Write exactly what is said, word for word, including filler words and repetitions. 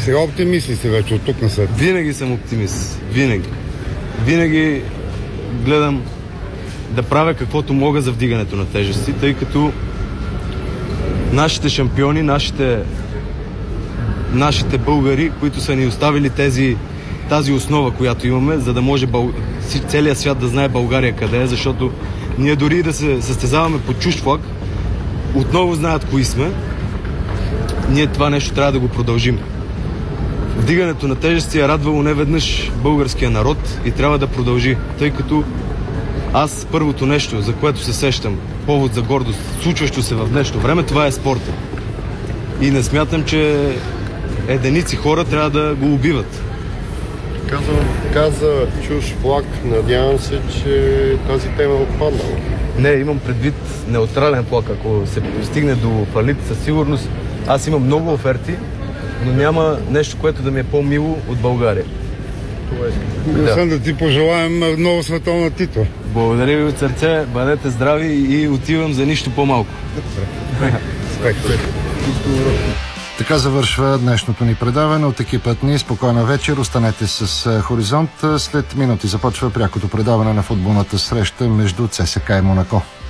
Сега оптимист ли си вече от тук на след? Винаги съм оптимист. Винаги. Винаги гледам да правя каквото мога за вдигането на тежести, тъй като нашите шампиони, нашите, нашите българи, които са ни оставили тези, тази основа, която имаме, за да може бъл... целият свят да знае България къде е, защото ние дори да се състезаваме по чужд флаг, отново знаят кои сме. Ние това нещо трябва да го продължим. Вдигането на тежести е радвало неведнъж българския народ и трябва да продължи, тъй като аз първото нещо, за което се сещам, повод за гордост, случващо се в днешно време, това е спорта. И не смятам, че единици хора трябва да го убиват. Каза, каза чуж флаг, надявам се, че тази тема е отпаднала. Не, имам предвид неутрален флаг. Ако се стигне до фалит, със сигурност аз имам много оферти, но няма нещо, което да ми е по-мило от България. Това е. Да. Съм да ти пожелаем нова световна титла. Благодаря ви от сърце, бъдете здрави и отивам за нищо по-малко. Така завършва днешното ни предаване от екипът ни. Спокойна вечер, останете с Хоризонт. След минути започва прякото предаване на футболната среща между ЦСКА и Монако.